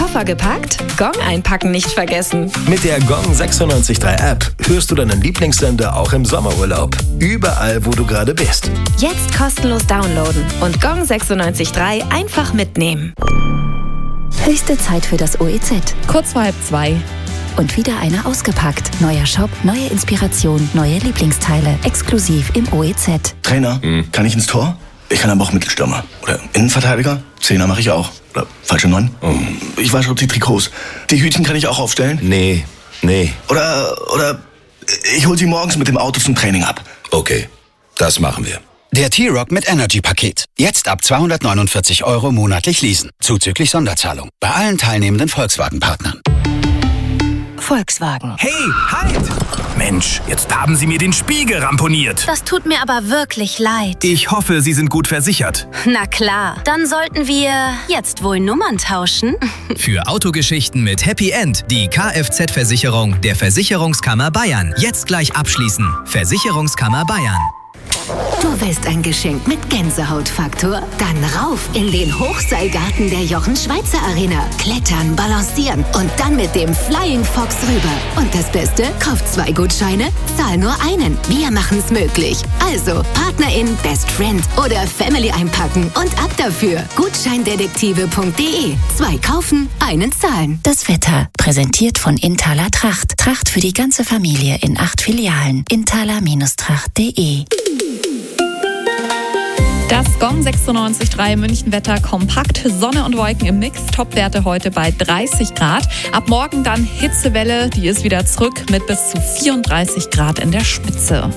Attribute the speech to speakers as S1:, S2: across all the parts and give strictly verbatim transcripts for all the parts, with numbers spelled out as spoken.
S1: Koffer gepackt? Gong einpacken nicht vergessen.
S2: Mit der Gong sechsundneunzig Komma drei App hörst du deinen Lieblingssender auch im Sommerurlaub. Überall, wo du gerade bist.
S1: Jetzt kostenlos downloaden und Gong sechsundneunzig Komma drei einfach mitnehmen.
S3: Höchste Zeit für das O E Z.
S4: Kurz vor halb zwei.
S3: Und wieder einer ausgepackt. Neuer Shop, neue Inspiration, neue Lieblingsteile. Exklusiv im O E Z.
S5: Trainer, hm. kann ich ins Tor? Ich kann aber auch Mittelstürmer. Oder Innenverteidiger? Zehner mache ich auch. Oder falsche Neun? Oh. Ich wasche die Trikots. Die Hütchen kann ich auch aufstellen?
S2: Nee, nee.
S5: Oder, oder ich hol sie morgens mit dem Auto zum Training ab.
S2: Okay, das machen wir.
S6: Der T-Rock mit Energy-Paket. Jetzt ab zweihundertneunundvierzig Euro monatlich leasen. Zuzüglich Sonderzahlung. Bei allen teilnehmenden Volkswagen-Partnern.
S3: Volkswagen.
S7: Hey, halt! Mensch, jetzt haben Sie mir den Spiegel ramponiert.
S8: Das tut mir aber wirklich leid.
S7: Ich hoffe, Sie sind gut versichert.
S8: Na klar, dann sollten wir jetzt wohl Nummern tauschen.
S9: Für Autogeschichten mit Happy End die Kfz-Versicherung der Versicherungskammer Bayern. Jetzt gleich abschließen. Versicherungskammer Bayern.
S3: Du willst ein Geschenk mit Gänsehautfaktor? Dann rauf in den Hochseilgarten der Jochen-Schweizer Arena. Klettern, balancieren und dann mit dem Flying Fox rüber. Und das Beste? Kauf zwei Gutscheine, zahl nur einen. Wir machen's möglich. Also Partnerin, Best Friend oder Family einpacken und ab dafür. Gutscheindetektive punkt de. Zwei kaufen, einen zahlen. Das Wetter. Präsentiert von Inthaler Tracht. Tracht für die ganze Familie in acht Filialen. inthaler Tracht punkt de.
S4: Das Gong sechsundneunzig Komma drei Münchenwetter kompakt, Sonne und Wolken im Mix, Topwerte heute bei dreißig Grad. Ab morgen dann Hitzewelle, die ist wieder zurück mit bis zu vierunddreißig Grad in der Spitze.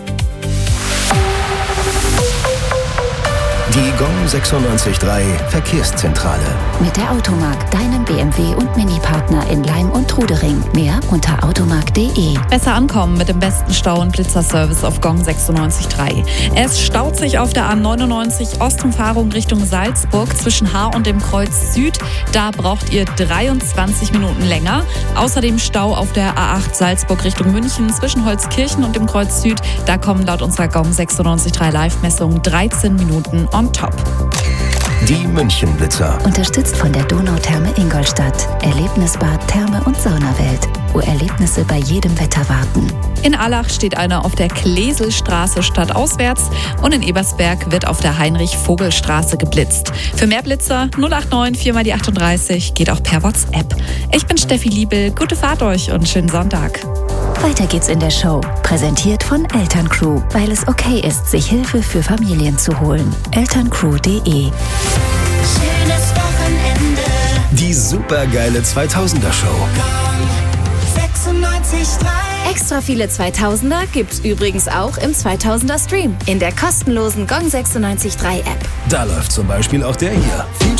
S2: Die Gong sechsundneunzig Komma drei Verkehrszentrale.
S3: Mit der Automark, deinem B M W und Mini-Partner in Leim und Trudering. Mehr unter automark punkt de.
S4: Besser ankommen mit dem besten Stau- und Blitzerservice auf Gong sechsundneunzig Komma drei. Es staut sich auf der A neunundneunzig Ostumfahrung Richtung Salzburg zwischen Haar und dem Kreuz Süd. Da braucht ihr dreiundzwanzig Minuten länger. Außerdem Stau auf der A acht Salzburg Richtung München zwischen Holzkirchen und dem Kreuz Süd. Da kommen laut unserer Gong sechsundneunzig Komma drei Live-Messung dreizehn Minuten on top.
S2: Die Münchenblitzer.
S3: Unterstützt von der Donautherme Ingolstadt. Erlebnisbad, Therme und Saunawelt, wo Erlebnisse bei jedem Wetter warten.
S4: In Allach steht einer auf der Kleselstraße stadtauswärts und in Ebersberg wird auf der Heinrich-Vogel-Straße geblitzt. Für mehr Blitzer null acht neun vier mal die achtunddreißig geht auch per WhatsApp. Ich bin Steffi Liebel, gute Fahrt euch und schönen Sonntag.
S3: Weiter geht's in der Show. Präsentiert von Elterncrew, weil es okay ist, sich Hilfe für Familien zu holen. elterncrew punkt de.
S10: Schönes Wochenende.
S2: Die supergeile zweitausender-Show.
S10: sechsundneunzig Komma drei.
S1: Extra viele zweitausender gibt's übrigens auch im zweitausender Stream in der kostenlosen Gong sechsundneunzig Komma drei App.
S2: Da läuft zum Beispiel auch der hier. Viel